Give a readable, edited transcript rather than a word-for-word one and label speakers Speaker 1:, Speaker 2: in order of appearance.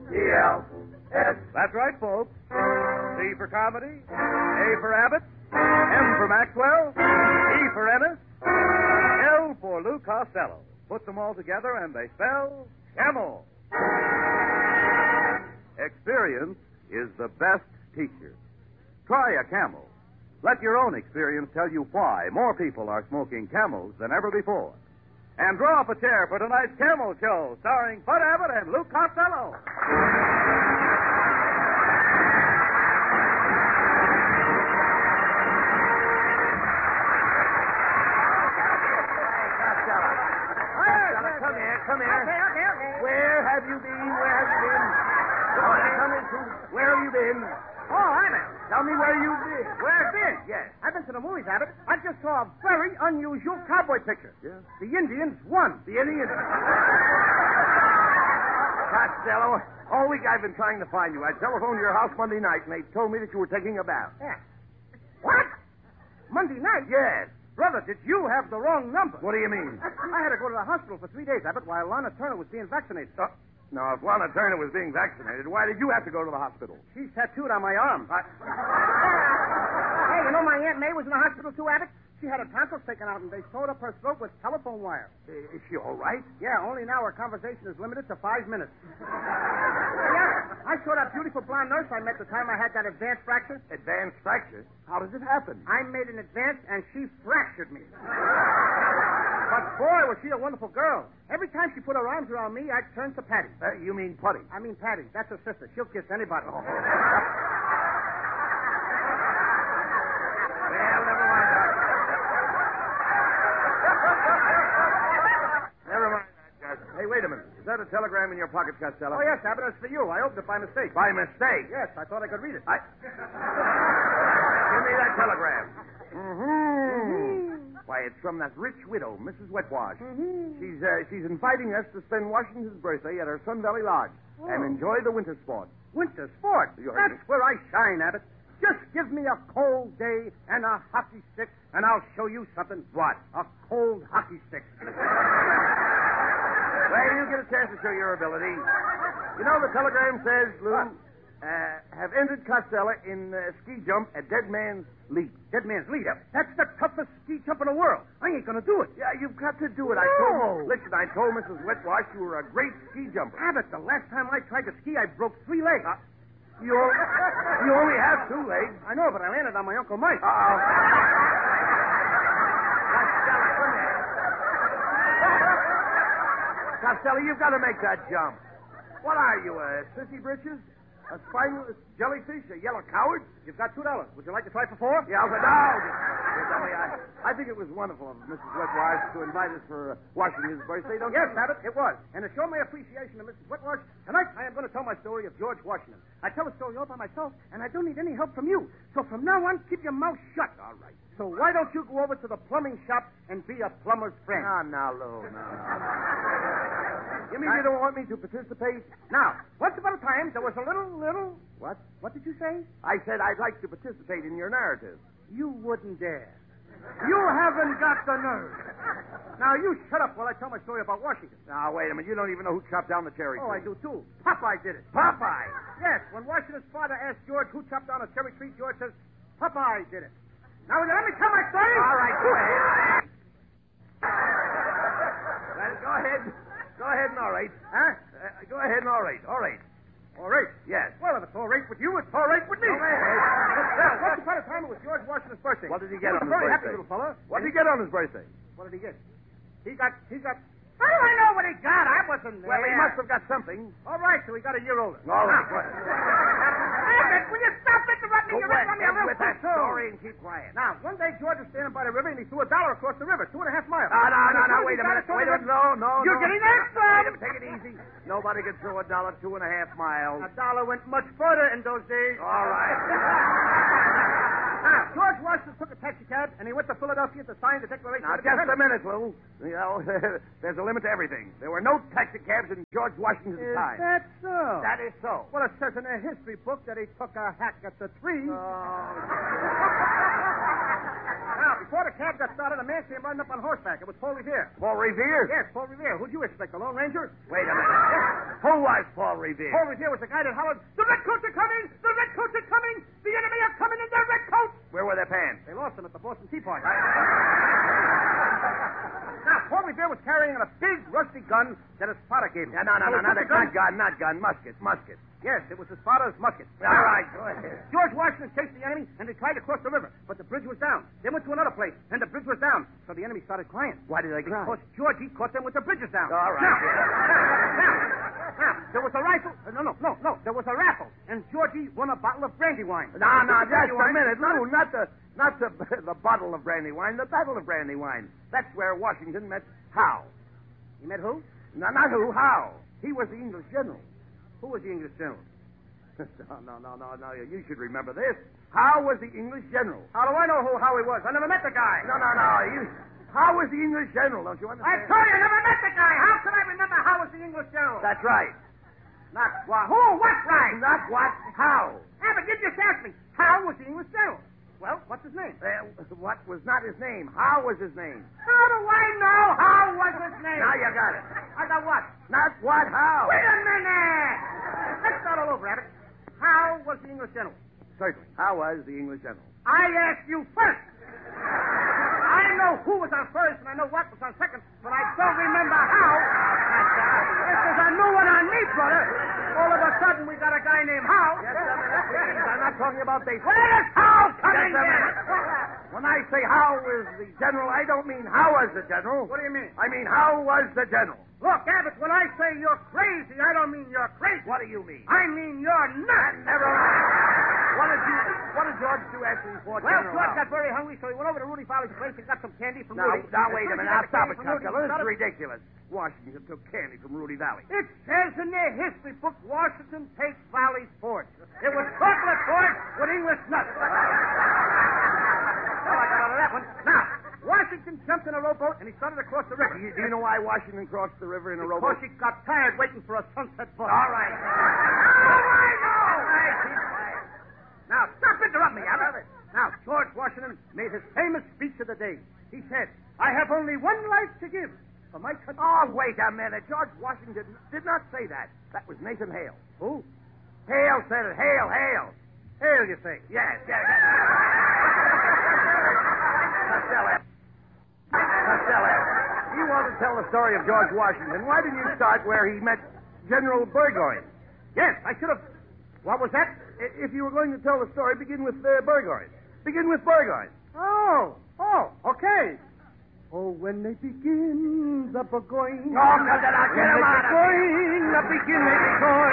Speaker 1: E-L-S.
Speaker 2: That's right, folks. C for comedy, A for Abbott, M for Maxwell, E for Ennis, L for Lou Costello. Put them all together and they spell Camel. Experience is the best teacher. Try a Camel. Let your own experience tell you why more people are smoking Camels than ever before. And draw up a chair for tonight's Camel Show, starring Bud Abbott and Lou Costello.
Speaker 1: Come here. Okay. Where have you been? Where have you been?
Speaker 3: Oh, Abbott.
Speaker 1: Tell me where you've been.
Speaker 3: Where I've been?
Speaker 1: Yes.
Speaker 3: I've been to the movies, Abbott. I just saw a very unusual cowboy picture.
Speaker 1: Yeah?
Speaker 3: The Indians won.
Speaker 1: The Indians. Costello, all week I've been trying to find you. I telephoned your house Monday night, and they told me that you were taking a bath.
Speaker 3: Yeah. What? Monday night?
Speaker 1: Yes.
Speaker 3: Brother, did you have the wrong number?
Speaker 1: What do you mean?
Speaker 3: I had to go to the hospital for 3 days, Abbott, while Lana Turner was being vaccinated.
Speaker 1: Now, if Lana Turner was being vaccinated, why did you have to go to the hospital?
Speaker 3: She's tattooed on my arm. Hey, you know my Aunt May was in the hospital too, Abbott? She had her tonsils taken out, and they sewed up her throat with telephone wire.
Speaker 1: Is she all right?
Speaker 3: Yeah, only now her conversation is limited to 5 minutes. Yeah, I saw that beautiful blonde nurse I met the time I had that advanced fracture.
Speaker 1: Advanced fracture? How does it happen?
Speaker 3: I made an advance, and she fractured me. But, boy, was she a wonderful girl. Every time she put her arms around me, I'd turn to Patty.
Speaker 1: You mean Putty?
Speaker 3: I mean Patty. That's her sister. She'll kiss anybody.
Speaker 1: Oh. Well, never mind that. Never mind that, Gus. Hey, wait a minute. Is that a telegram in your pocket, Costello?
Speaker 3: Oh, yes, Abbott. It's for you. I opened it by mistake.
Speaker 1: By mistake?
Speaker 3: Yes, I thought I could read it.
Speaker 1: Give me that telegram. Why, it's from that rich widow, Mrs. Wetwash. She's inviting us to spend Washington's birthday at her Sun Valley Lodge and enjoy the winter sport.
Speaker 3: Winter sport? That's where I shine, Abbott. Just give me a cold day and a hockey stick, and I'll show you something.
Speaker 1: What?
Speaker 3: A cold hockey stick.
Speaker 1: Well, you get a chance to show your ability. You know, the telegram says, Lou, have entered Costello in ski jump at Dead Man's Leap.
Speaker 3: Dead Man's Leap? Yep. That's the toughest ski jump in the world. I ain't going to do it.
Speaker 1: Yeah, you've got to do it.
Speaker 3: No.
Speaker 1: Listen, I told Mrs. Wetwash you were a great ski jumper.
Speaker 3: Abbott, the last time I tried to ski, I broke 3 legs.
Speaker 1: You only have 2 legs.
Speaker 3: I know, but I landed on my Uncle Mike.
Speaker 1: Uh-oh. Costello, you've got to make that jump. What are you, a sissy britches? A spineless jellyfish? A yellow coward?
Speaker 3: You've got $2. Would you like to try for 4?
Speaker 1: Yeah, but no. I think it was wonderful of Mrs. Wetwash to invite us for Washington's birthday, don't you?
Speaker 3: Yes, Abbott, it was. And to show my appreciation to Mrs. Wetwash, tonight I am going to tell my story of George Washington. I tell the story all by myself, and I don't need any help from you. So from now on, keep your mouth shut.
Speaker 1: All right.
Speaker 3: So why don't you go over to the plumbing shop and be a plumber's friend?
Speaker 1: Now, Lou, no. You mean you don't want me to participate?
Speaker 3: Now, once upon a time, there was a little...
Speaker 1: What?
Speaker 3: What did you say?
Speaker 1: I said I'd like to participate in your narrative.
Speaker 3: You wouldn't dare. You haven't got the nerve. Now, you shut up while I tell my story about Washington.
Speaker 1: Now, wait a minute. You don't even know who chopped down the cherry tree.
Speaker 3: Oh, I do, too. Popeye did it.
Speaker 1: Popeye?
Speaker 3: Yes, when Washington's father asked George who chopped down a cherry tree, George says, Popeye did it. Now, will you let me tell my story?
Speaker 1: All right, go ahead. Well, go ahead. Go ahead and narrate.
Speaker 3: Huh?
Speaker 1: Go ahead and narrate. All right.
Speaker 3: All right.
Speaker 1: Yes.
Speaker 3: Well, if it's all right with you, it's all right with me.
Speaker 1: Go ahead.
Speaker 3: Well, once upon a time, it was George Washington's birthday.
Speaker 1: What did he get on his
Speaker 3: very
Speaker 1: birthday?
Speaker 3: happy little fella.
Speaker 1: What did he get on his birthday?
Speaker 3: What did he get? He got... How do I know what he got? I wasn't there.
Speaker 1: Well, he must have got something.
Speaker 3: All right, so he got a year older.
Speaker 1: All right.
Speaker 3: Abbott, will you stop interrupting? You're running me a real
Speaker 1: with that
Speaker 3: quick show.
Speaker 1: story and keep quiet.
Speaker 3: Now, one day George was standing by the river and he threw $1 across the river, 2.5 miles.
Speaker 1: No, wait a minute. Wait a minute. No.
Speaker 3: You're getting that, son?
Speaker 1: Wait a minute. Take it easy. Nobody could throw $1 2.5 miles.
Speaker 3: $1 went much further in those days.
Speaker 1: All right.
Speaker 3: Now, George Washington took a taxi cab and he went to Philadelphia to sign the Declaration
Speaker 1: Now,
Speaker 3: of
Speaker 1: just a
Speaker 3: Independence.
Speaker 1: minute, Lou. You know, there's a limit to everything. There were no taxi cabs in George Washington's time.
Speaker 3: Is that so?
Speaker 1: That is so.
Speaker 3: Well, it says in a history book that he took a hack at the tree.
Speaker 1: Oh.
Speaker 3: Now, before the cab got started, a man came running up on horseback. It was Paul Revere.
Speaker 1: Paul Revere?
Speaker 3: Yes, Paul Revere. Who'd you expect, the Lone Ranger?
Speaker 1: Wait a minute. Who was Paul Revere?
Speaker 3: Paul Revere was the guy that hollered, "The redcoats are coming! The redcoats are coming! The enemy are coming in their redcoats!"
Speaker 1: Where were their pants?
Speaker 3: They lost them at the Boston Tea Party. Now, Paul Revere was carrying a big, rusty gun that his father gave him.
Speaker 1: No,
Speaker 3: So he took the gun.
Speaker 1: not gun. Musket.
Speaker 3: Yes, it was his father's musket.
Speaker 1: All right, go ahead.
Speaker 3: George Washington chased the enemy, and they tried to cross the river, but the bridge was down. They went to another place, and the bridge was down. So the enemy started crying.
Speaker 1: Why did they cry?
Speaker 3: Because Georgie caught them with the bridges down.
Speaker 1: All right.
Speaker 3: Now, there was a rifle. No. There was a raffle, and Georgie won a bottle of brandy wine.
Speaker 1: No, just a minute. No, not the bottle of brandy wine, the battle of brandy wine. That's where Washington met Howe.
Speaker 3: He met who?
Speaker 1: No, not who, Howe. He was the English general.
Speaker 3: Who was the English general?
Speaker 1: No. You should remember this. Howe was the English general.
Speaker 3: How do I know who Howie was? I never met the guy.
Speaker 1: No. Howe was the English general, don't you
Speaker 3: I
Speaker 1: understand?
Speaker 3: told you, I never met the guy. How could I remember Howe was the English general?
Speaker 1: That's right.
Speaker 3: Not what? Who? What right?
Speaker 1: Not what? Howe.
Speaker 3: Yeah, but you just asked me. How was the English general? Well, what's his name?
Speaker 1: What was not his name? Howe was his name.
Speaker 3: How do I know how was his name?
Speaker 1: Now you got it.
Speaker 3: I got what?
Speaker 1: Not what, Howe.
Speaker 3: Wait a minute! Let's start all over, Abbott. How was the English general?
Speaker 1: Certainly. How was the English general?
Speaker 3: I asked you first. I know who was on first, and I know what was on second, but I don't remember how. This is a new one on me, brother. All of a sudden, we got a guy named Howe.
Speaker 1: Just a minute, please. I'm not talking about baseball.
Speaker 3: Where is Howe coming
Speaker 1: Just a
Speaker 3: in?
Speaker 1: minute. When I say Howe was the general, I don't mean how was the general.
Speaker 3: What do you mean?
Speaker 1: I mean how was the general.
Speaker 3: Look, Abbott, when I say you're crazy, I don't mean you're crazy.
Speaker 1: What do you mean?
Speaker 3: I mean you're nuts.
Speaker 1: Never mind. What did George do after he fought
Speaker 3: Well,
Speaker 1: General
Speaker 3: George
Speaker 1: Howe?
Speaker 3: got very hungry, so he went over to Rudy Valley's place and got some candy from
Speaker 1: Now,
Speaker 3: Rudy.
Speaker 1: wait a minute. Now, stop it, Costello. This is ridiculous. Washington took candy from Rudy Valley.
Speaker 3: It says in their history book, Washington takes Valley Forge. It was chocolate forge with English nuts. Well, I got out of that one. Now, Washington jumped in a rowboat and he started across the river.
Speaker 1: Do you know why Washington crossed the river in a
Speaker 3: Because
Speaker 1: rowboat?
Speaker 3: he got tired waiting for a sunset bus.
Speaker 1: All right.
Speaker 3: I know! Now, stop interrupting me, Abbott. Now, George Washington made his famous speech of the day. He said, I have only one life to give for my country.
Speaker 1: Oh, wait a minute. George Washington did not say that. That was Nathan Hale.
Speaker 3: Who?
Speaker 1: Hale said it. Hale.
Speaker 3: Hale, you say?
Speaker 1: Yes. Costello, you want to tell the story of George Washington. Why didn't you start where he met General Burgoyne?
Speaker 3: Yes, I should have. What was that?
Speaker 1: If you were going to tell the story, begin with Burgoyne. Begin with Burgoyne.
Speaker 3: Oh, okay. Oh, when they begin the Burgoyne.
Speaker 1: Oh, get him out of here.
Speaker 3: Burgoyne, the beginning,